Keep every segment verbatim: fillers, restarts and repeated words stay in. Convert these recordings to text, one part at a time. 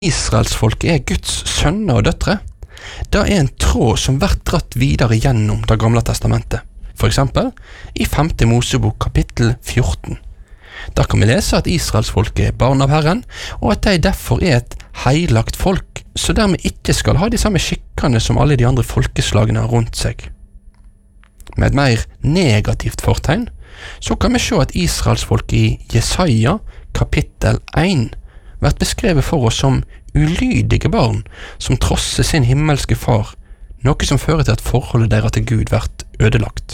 Israelsfolket er Guds sønner og døtre. Det er en tråd som blir dratt videre gjennom det gamle testamentet. For eksempel i femte Mosebok kapittel fjorten. Der kan vi lese at Israelsfolket er barn av Herren, og at de derfor er et heilagt folk, så dermed ikke skal ha de samme skikkene som alle de andre folkeslagene rundt seg. Med et mer negativt fortegn, så kan vi se at Israelsfolket i Jesaja kapittel én blir beskrevet for oss som ulydige barn som trosser sin himmelske far, noe som fører til at forholdet deres til Gud blir ødelagt.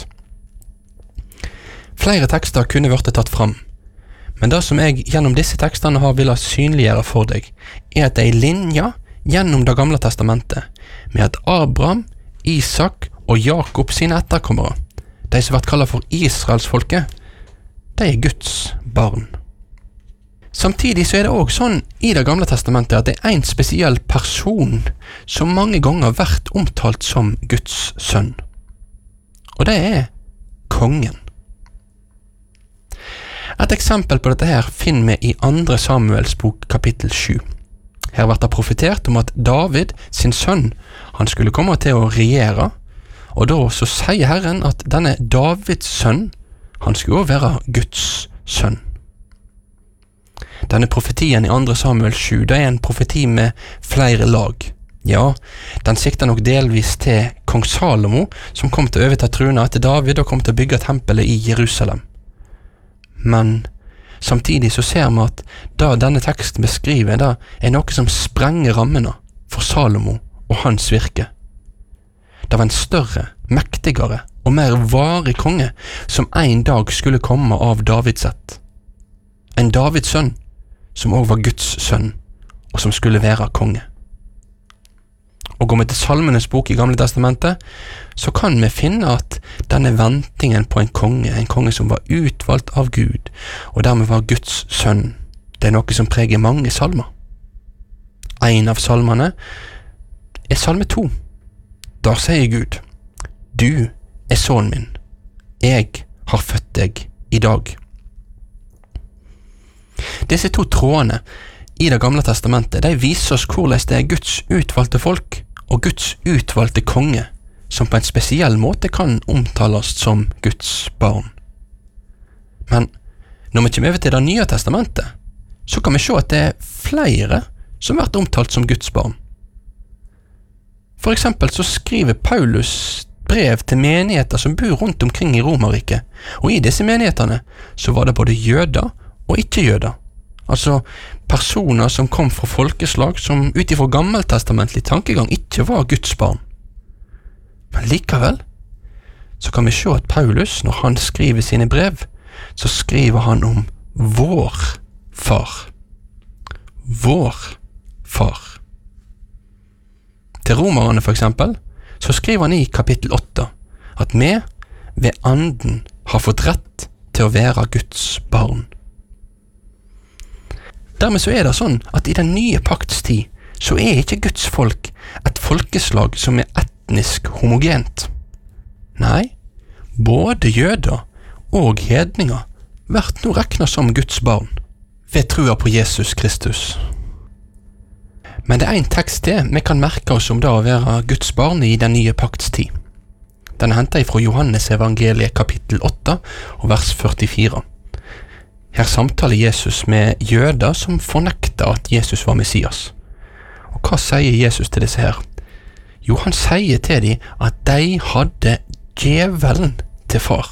Flere tekster kunne vært tatt fram, men det som jeg gjennom disse tekstene har villet synliggjøre for deg, er at det er linja gjennom det gamle testamentet, med at Abraham, Isak og Jakob sine etterkommere, de som blir kallet for Israelsfolket, de er Guds barn. Samtidig så er det også sånn i det gamle testamentet at det er en spesiell person som mange ganger har vært omtalt som Guds sønn. Og det er kongen. Et eksempel på dette her finner vi i andre Samuels bok kapittel sju. Her blir det profetert om at David, sin sønn, han skulle komme til å regjere, og da så sier Herren at denne Davids sønn, han skulle også være Guds sønn. Denne profetien i andre Samuel sju, det er en profeti med flere lag. Ja, den sikter nok delvis til kong Salomo, som kom til å overta trona etter David og kom til å bygge tempelet i Jerusalem. Men samtidig så ser vi at da denne teksten beskriver, da er noe som sprenger rammene for Salomo og hans virke. Det var en større, mektigere og mer varig konge som en dag skulle komme av Davids ett. En Davids sønn, som også var Guds sønn, og som skulle være konge. Og går vi til Salmenes bok i Gamle testamentet, så kan vi finne at denne ventingen på en konge, en konge som var utvalgt av Gud, og dermed var Guds sønn, det er noe som preger mange salmer. En av salmene er salme to. Der sier Gud, «Du er sønnen min, jeg har født deg i dag.» Disse to trådene i det gamle testamentet, de viser oss hvordan det er Guds utvalgte folk og Guds utvalgte konge som på en spesiell måte kan omtales som Guds barn. Men når vi kommer over til det nye testamentet, så kan vi se at det er flere som blir omtalt som Guds barn. For eksempel så skriver Paulus brev til menigheter som bor rundt omkring i Romerriket, og i disse menighetene så var det både jøder og ikke-jøder, altså personer som kom fra folkeslag som utifra gammeltestamentlig tankegang ikke var Guds barn. Men likevel så kan vi se at Paulus, når han skriver sine brev, så skriver han om vår far. Vår far. Til romerne for eksempel, så skriver han i kapittel åtte at vi ved anden har fått rett til å være Guds barn. Dermed så er det sånn at i den nye pakts tid så er ikke Guds folk et folkeslag som er etnisk homogent. Nei, både jøder og hedninger blir nå regnet som Guds barn ved trua på Jesus Kristus. Men det er en tekst til vi kan merke oss om det å være Guds barn i den nye pakts tid. Den er hentet fra Johannes evangeliet kapittel åtte og vers førtifire. Her samtaler Jesus med jøder som fornekter at Jesus var Messias. Og hva sier Jesus til disse her? Jo, han sier til dem at de hadde djevelen til far.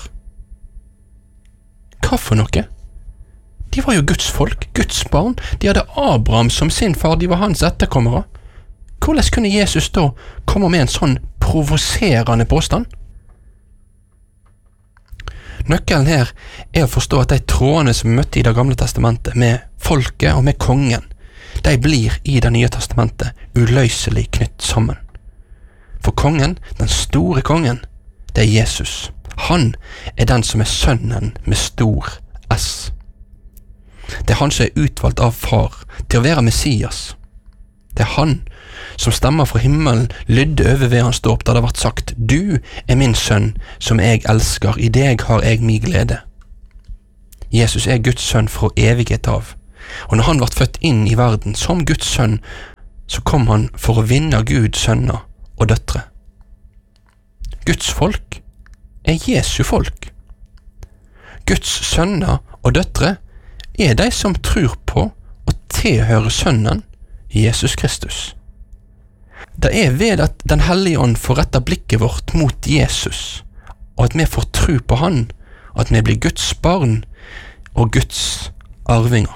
Hva for noe? De var jo Guds folk, Guds barn. De hadde Abraham som sin far, de var hans etterkommere. Hvordan kunne Jesus da komme med en sånn provoserende påstand? Nøkkelen her er å forstå at de trådene som vi møtte i det gamle testamentet med folket og med kongen, de blir i det nye testamentet uløselig knytt sammen. For kongen, den store kongen, det er Jesus. Han er den som er sønnen med stor S. Det er han som er utvalgt av far til å være Messias. Det er han som stemmer fra himmelen lydde over ved hans dåp, da det ble sagt, «Du er min sønn, som jeg elsker, i deg har jeg min glede.» Jesus er Guds sønn fra evighet av. Og når han ble født inn i verden som Guds sønn, så kom han for å vinne Guds sønner og døtre. Guds folk er Jesu folk. Guds sønner og døtre er de som tror på og tilhører sønnen Jesus Kristus. Det er ved at Den hellige ånd får rette blikket vårt mot Jesus, og at vi får tro på han, at vi blir Guds barn og Guds arvinger.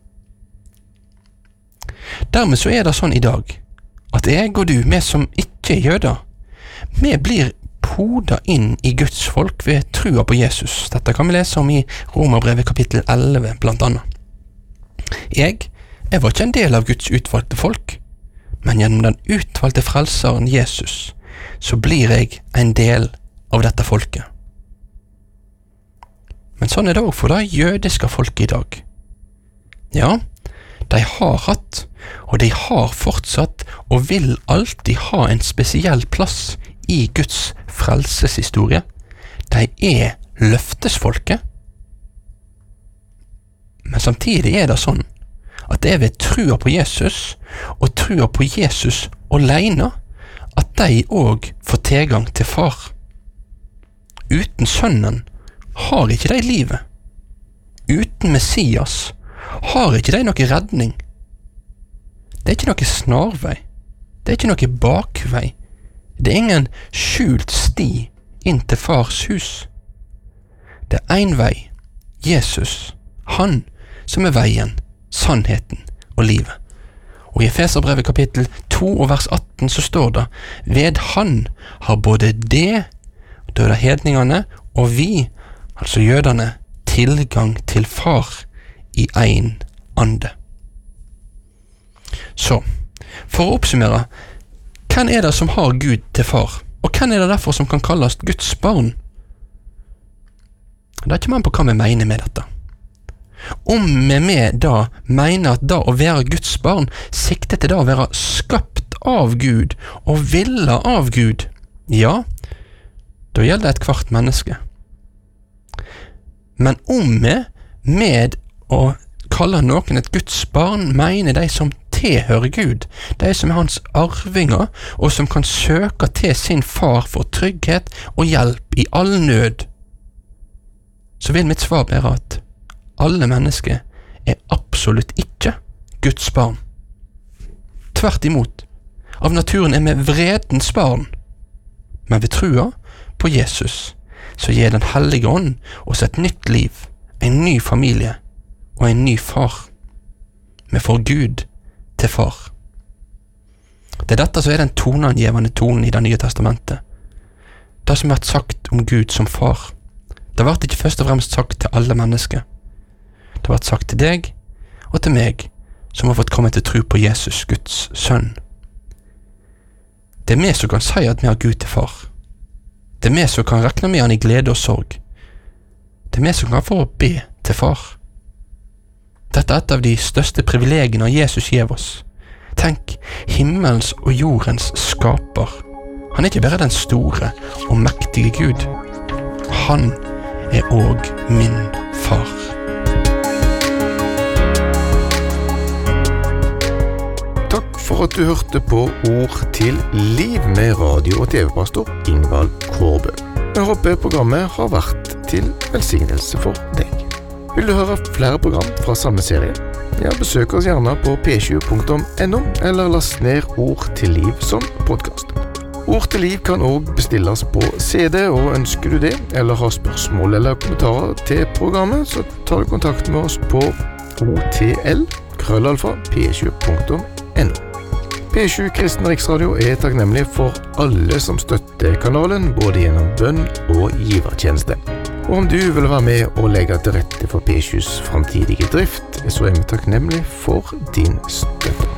Dermed så er det sånn i dag, at jeg og du, vi som ikke er jøder, vi blir poda inn i Guds folk ved trua på Jesus. Dette kan vi lese om i Romerbrevet kapittel elleve, blant annet. Jeg, jeg var ikke en del av Guds utvalgte folk, men gjennom den utvalgte frelseren Jesus, så blir jeg en del av dette folket. Men sånn er det også for det jødiske folket i dag. Ja, de har hatt, og de har fortsatt, og vil alltid ha en spesiell plass i Guds frelseshistorie. De er løftesfolket. Men samtidig er det sånn at det er ved trua på Jesus og trua på Jesus alene at de også får tilgang til far. Uten sønnen har ikke de livet. Uten Messias har ikke de noe redning. Det er ikke noe snarvei. Det er ikke noe bakvei. Det er ingen skjult sti inn til fars hus. Det er en vei, Jesus, han som er veien, sannheten og livet. Og i Efeserbrevet kapittel to og vers atten så står det: ved han har både det, da er det hedningene, og vi, altså jødene, tilgang til far i en ande. Så, for å oppsummere, hvem er det som har Gud til far? Og hvem er det derfor som kan kalles Guds barn? Det er ikke man på hva vi mener med dette. Om vi med da mener at da å være Guds barn sikter til da å være skapt av Gud og ville av Gud, ja, da gjelder det et kvart menneske. Men om vi med å kalle noen et Guds barn mener de som tilhører Gud, de som er hans arvinger og som kan søke til sin far for trygghet og hjelp i all nød, så vil mitt svar være at alle mennesker er absolutt ikke Guds barn. Tvert imot, av naturen er vi vredens barn, men ved trua på Jesus så gir Den hellige ånd oss et nytt liv, en ny familie og en ny far. Vi får Gud til far. Det er dette som er den toneangivende tonen i Det nye testamentet. Det som har vært sagt om Gud som far, det har vært ikke først og fremst sagt til alle mennesker. Det har vært sagt til deg og til meg, som har fått komme til tro på Jesus, Guds sønn. Det er vi som kan si at vi har Gud til far. Det er vi som kan regne med han i glede og sorg. Det er vi som kan få be til far. Dette er et av de største privilegiene Jesus gir oss. Tenk, himmelens og jordens skaper. Han er ikke bare den store og mektige Gud. Han er også min far. Takk for at du hørte på Ord til liv med radio- og tv-pastor Ingvald Kårbø. Jeg håper programmet har vært til velsignelse for deg. Vil du høre flere program fra samme serie? Ja, besøk oss gjerne på p sju punktum n o eller last ned Ord til liv som podcast. Ord til liv kan også bestilles på C D, og ønsker du det, eller har spørsmål eller kommentarer til programmet, så tar du kontakt med oss på otl krøllalfa p sju punktum n o. P sju Kristen Riksradio er takknemlig for alle som støtter kanalen, både gjennom bønn og givertjeneste. Og om du vil være med og legge til rette for P sjus framtidige drift, så er vi takknemlig for din støtte.